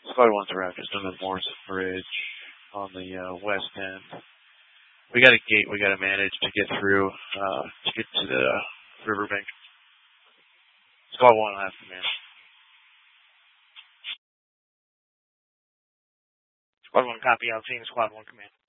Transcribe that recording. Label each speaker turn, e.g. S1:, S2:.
S1: Squad 1's around just under the Morrison Bridge on the west end. We got a gate we got to manage to get through, to get to the riverbank. Squad 1 will have command.
S2: Squad 1 copy. I'll change Squad 1 command.